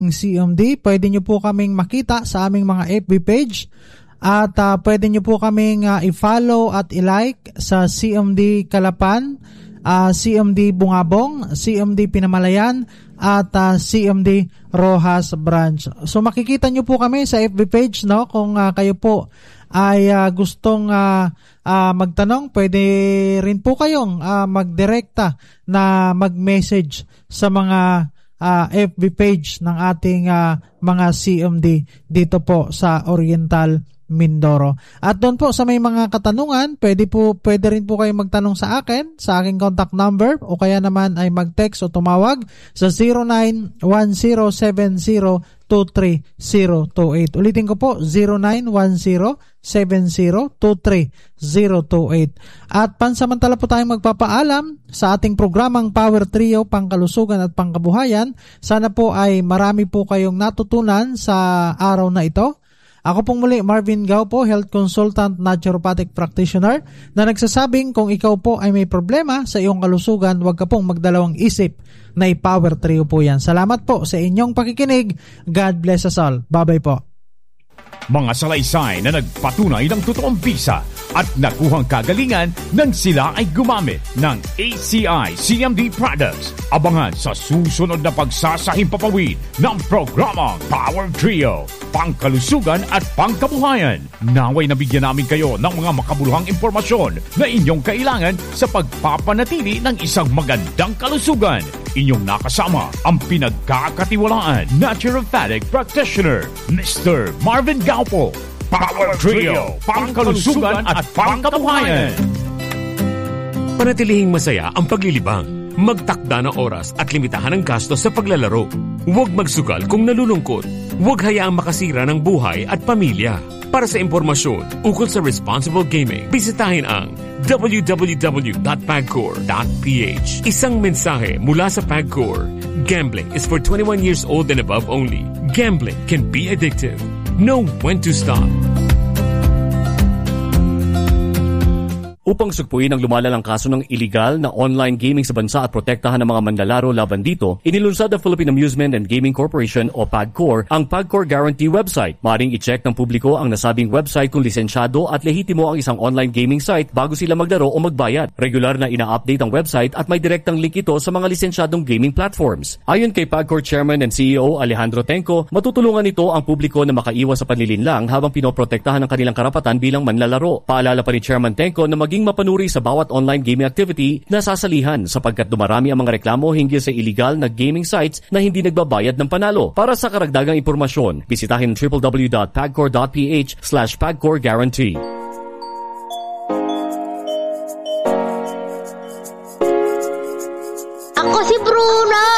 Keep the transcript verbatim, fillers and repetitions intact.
C M D. Pwede nyo po kaming makita sa aming mga F B page at uh, pwede nyo po kaming uh, i-follow at i-like sa C M D Calapan, uh, C M D Bungabong, C M D Pinamalayan at uh, C M D Rojas Branch. So makikita nyo po kami sa F B page, no, kung uh, kayo po ay uh, gustong uh, uh, magtanong, pwede rin po kayong uh, magdirekta na mag-message sa mga uh, F B page ng ating uh, mga C M D dito po sa Oriental Mindoro. At doon po sa may mga katanungan, pwede po pwede rin po kayo magtanong sa akin sa aking contact number o kaya naman ay mag-text o tumawag sa zero nine one zero seven zero two three zero two eight. Ulitin ko po, zero nine one zero seven zero two three zero two eight. At pansamantala po tayong magpapaalam sa ating programang Power Trio, Pangkalusugan at Pangkabuhayan. Sana po ay marami po kayong natutunan sa araw na ito. Ako pong muli, Marvin Gao po, Health Consultant, Naturopathic Practitioner, na nagsasabing kung ikaw po ay may problema sa iyong kalusugan, huwag ka pong magdalawang isip na i-Power Trio po yan. Salamat po sa inyong pakikinig. God bless us all. Bye-bye po. Mga salaysay na nagpatunay ng totoong bisa at nakuhang kagalingan nang sila ay gumamit ng A C I C M D products. Abangan sa susunod na pagsasahimpapawid ng programang Power Trio, Pangkalusugan at Pangkabuhayan. Naway nabigyan namin kayo ng mga makabuluhang impormasyon na inyong kailangan sa pagpapanatili ng isang magandang kalusugan. Inyong nakasama ang pinagkakatiwalaan Naturopathic Practitioner, Mister Marvin Gaupo. Power Trio, Pangkalusugan at Pangkabuhayan. Panatilihing masaya ang paglilibang. Magtakda ng oras at limitahan ang gastos sa paglalaro. Huwag magsugal kung nalulungkot. Huwag hayaang makasira ng buhay at pamilya. Para sa impormasyon ukol sa responsible gaming, bisitahin ang w w w dot pagcor dot p h. Isang mensahe mula sa Pagcor. Gambling is for twenty-one years old and above only. Gambling can be addictive. Know when to stop. Upang sugpuin ang lumalalang kaso ng illegal na online gaming sa bansa at protektahan ang mga manlalaro laban dito, inilunsad ng Philippine Amusement and Gaming Corporation o PAGCOR ang PAGCOR Guarantee website. Maring i-check ng publiko ang nasabing website kung lisensyado at lehitimo ang isang online gaming site bago sila maglaro o magbayad. Regular na ina-update ang website at may direktang link ito sa mga lisensyadong gaming platforms. Ayon kay PAGCOR Chairman and C E O Alejandro Tenco, matutulungan ito ang publiko na makaiwas sa panlilinlang habang pinoprotektahan ang kanilang karapatan bilang manlalaro. Paalala pa ni Chairman Tenco na maging mapanuri sa bawat online gaming activity na sasalihan sapagkat dumarami ang mga reklamo hinggil sa illegal na gaming sites na hindi nagbabayad ng panalo. Para sa karagdagang impormasyon, bisitahin w w w dot pagcor dot p h slash pagcor guarantee. Ako si Bruna!